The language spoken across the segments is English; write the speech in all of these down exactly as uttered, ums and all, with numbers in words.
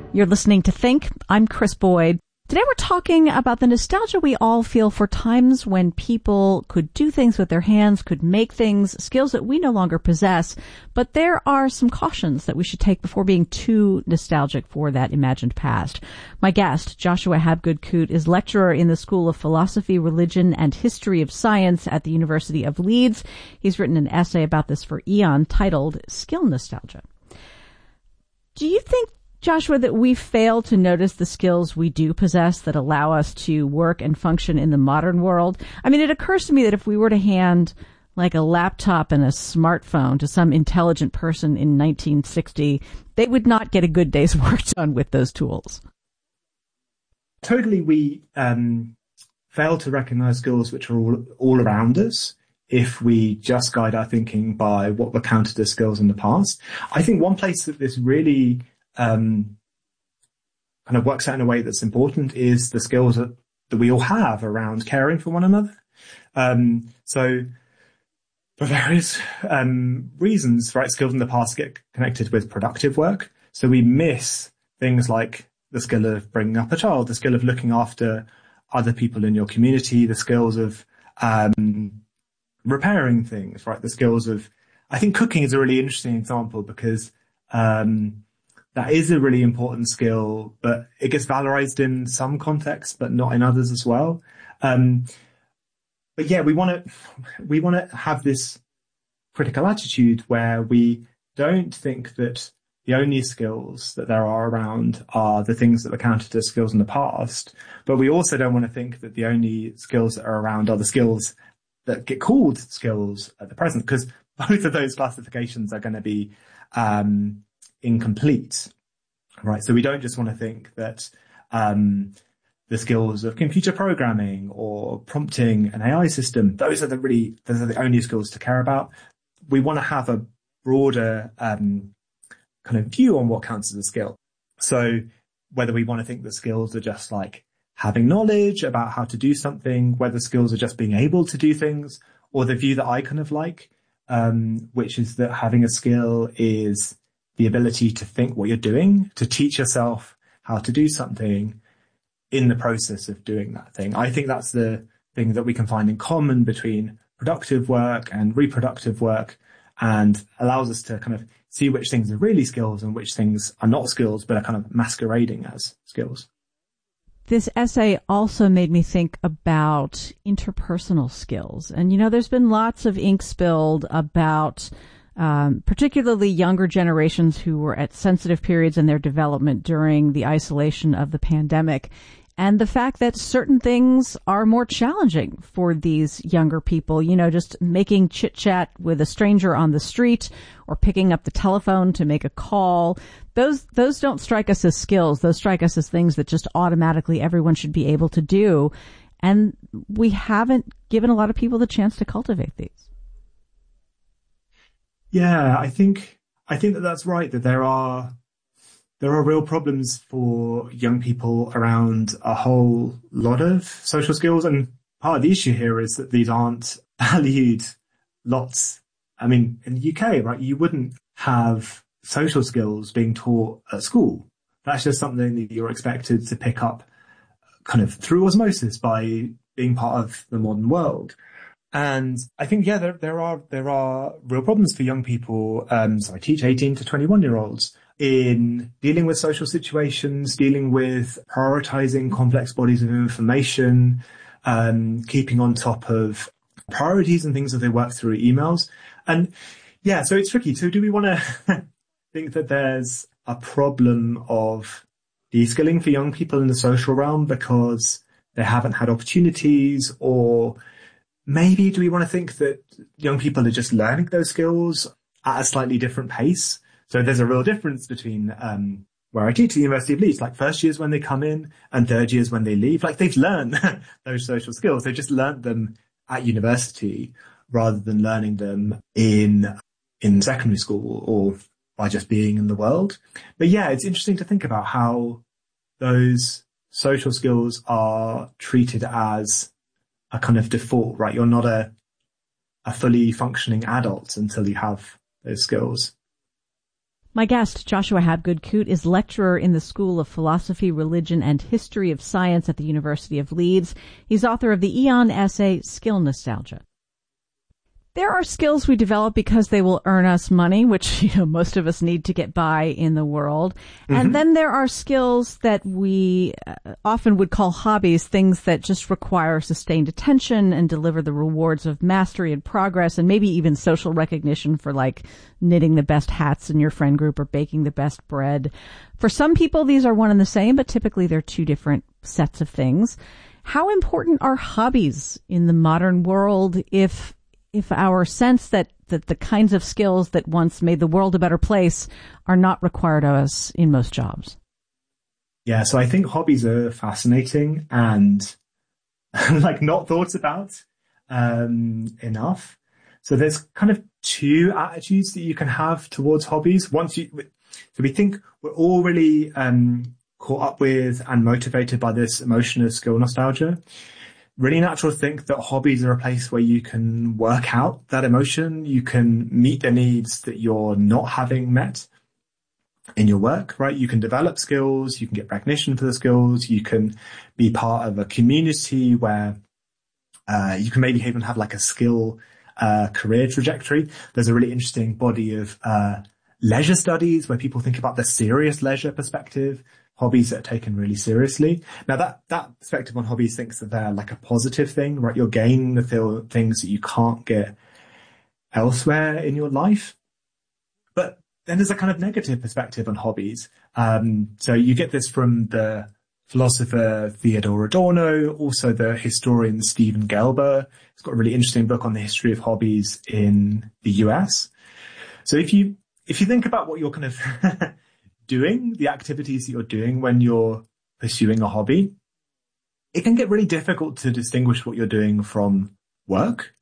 You're listening to Think. I'm Chris Boyd. Today we're talking about the nostalgia we all feel for times when people could do things with their hands, could make things, skills that we no longer possess. But there are some cautions that we should take before being too nostalgic for that imagined past. My guest, Joshua Habgood-Koot, is lecturer in the School of Philosophy, Religion, and History of Science at the University of Leeds. He's written an essay about this for Aeon titled Skill Nostalgia. Do you think, Joshua, that we fail to notice the skills we do possess that allow us to work and function in the modern world? I mean, it occurs to me that if we were to hand like a laptop and a smartphone to some intelligent person in nineteen sixty, they would not get a good day's work done with those tools. Totally, we um, fail to recognize skills which are all, all around us if we just guide our thinking by what were counted as skills in the past. I think one place that this really Um, kind of works out in a way that's important is the skills that, that we all have around caring for one another. Um, so for various um, reasons, right, skills in the past get connected with productive work. So we miss things like the skill of bringing up a child, the skill of looking after other people in your community, the skills of um, repairing things, right, the skills of, I think cooking is a really interesting example because um that is a really important skill, but it gets valorized in some contexts, but not in others as well. Um, but yeah, we want to, we want to have this critical attitude where we don't think that the only skills that there are around are the things that were counted as skills in the past. But we also don't want to think that the only skills that are around are the skills that get called skills at the present, because both of those classifications are going to be, um, incomplete, right? So we don't just want to think that um, the skills of computer programming or prompting an A I system, those are the really, those are the only skills to care about. We want to have a broader um, kind of view on what counts as a skill. So whether we want to think that skills are just like having knowledge about how to do something, whether skills are just being able to do things, or the view that I kind of like, um, which is that having a skill is the ability to think what you're doing, to teach yourself how to do something in the process of doing that thing. I think that's the thing that we can find in common between productive work and reproductive work, and allows us to kind of see which things are really skills and which things are not skills, but are kind of masquerading as skills. This essay also made me think about interpersonal skills. And, you know, there's been lots of ink spilled about Um, particularly younger generations who were at sensitive periods in their development during the isolation of the pandemic, and the fact that certain things are more challenging for these younger people. You know, just making chit-chat with a stranger on the street or picking up the telephone to make a call. Those, those don't strike us as skills. Those strike us as things that just automatically everyone should be able to do. And we haven't given a lot of people the chance to cultivate these. Yeah, I think I think that that's right, that there are there are real problems for young people around a whole lot of social skills. And part of the issue here is that these aren't valued lots. I mean, in the U K, right, you wouldn't have social skills being taught at school. That's just something that you're expected to pick up kind of through osmosis by being part of the modern world. And I think, yeah, there, there are, there are real problems for young people. Um, so I teach eighteen to twenty-one year olds in dealing with social situations, dealing with prioritizing complex bodies of information, um, keeping on top of priorities and things as they work through emails. And yeah, so it's tricky. So do we want to think that there's a problem of de-skilling for young people in the social realm because they haven't had opportunities, or maybe do we want to think that young people are just learning those skills at a slightly different pace? So there's a real difference between um, where I teach at the University of Leeds, like first years when they come in and third years when they leave. Like they've learned those social skills. They just learned them at university rather than learning them in in secondary school or by just being in the world. But yeah, it's interesting to think about how those social skills are treated as a kind of default, right? You're not a a fully functioning adult until you have those skills. My guest, Joshua Habgood-Koot, is lecturer in the School of Philosophy, Religion, and History of Science at the University of Leeds. He's author of the Aeon essay, Skill Nostalgia. There are skills we develop because they will earn us money, which, you know, most of us need to get by in the world. Mm-hmm. And then there are skills that we uh, often would call hobbies, things that just require sustained attention and deliver the rewards of mastery and progress, and maybe even social recognition for, like, knitting the best hats in your friend group or baking the best bread. For some people, these are one and the same, but typically they're two different sets of things. How important are hobbies in the modern world if if our sense that, that the kinds of skills that once made the world a better place are not required of us in most jobs? Yeah, so I think hobbies are fascinating and like not thought about um, enough. So there's kind of two attitudes that you can have towards hobbies. Once you, so we think we're all really um, caught up with and motivated by this emotion of skill nostalgia. Really natural to think that hobbies are a place where you can work out that emotion. You can meet the needs that you're not having met in your work, right? You can develop skills. You can get recognition for the skills. You can be part of a community where uh, you can maybe even have like a skill uh, career trajectory. There's a really interesting body of uh, leisure studies where people think about the serious leisure perspective, hobbies that are taken really seriously. Now that, that perspective on hobbies thinks that they're like a positive thing, right? You're gaining the feel, things that you can't get elsewhere in your life. But then there's a kind of negative perspective on hobbies. Um, so you get this from the philosopher Theodor Adorno, also the historian Steven Gelber. He's got a really interesting book on the history of hobbies in the U S. So if you, if you think about what you're kind of doing, the activities that you're doing when you're pursuing a hobby, it can get really difficult to distinguish what you're doing from work.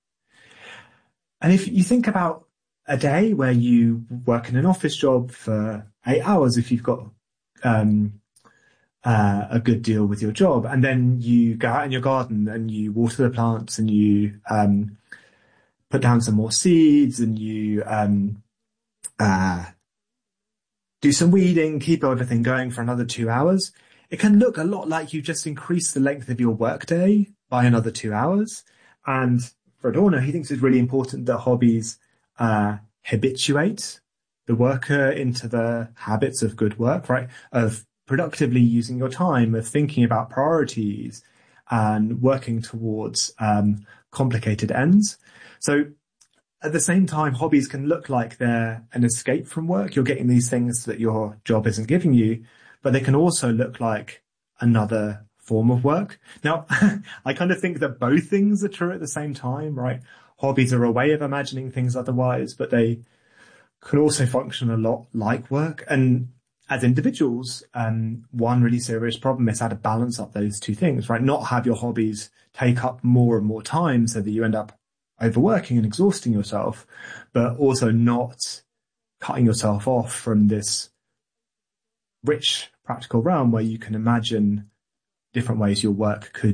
And if you think about a day where you work in an office job for eight hours, if you've got um, uh, a good deal with your job, and then you go out in your garden and you water the plants and you um, put down some more seeds and you um, uh, do some weeding, keep everything going for another two hours. It can look a lot like you just increased the length of your workday by another two hours. And for Adorno, he thinks it's really important that hobbies uh, habituate the worker into the habits of good work, right? Of productively using your time, of thinking about priorities and working towards um, complicated ends. So at the same time, hobbies can look like they're an escape from work. You're getting these things that your job isn't giving you, but they can also look like another form of work. Now, I kind of think that both things are true at the same time, right? Hobbies are a way of imagining things otherwise, but they can also function a lot like work. And as individuals, um, one really serious problem is how to balance up those two things, right? Not have your hobbies take up more and more time so that you end up overworking and exhausting yourself, but also not cutting yourself off from this rich practical realm where you can imagine different ways your work could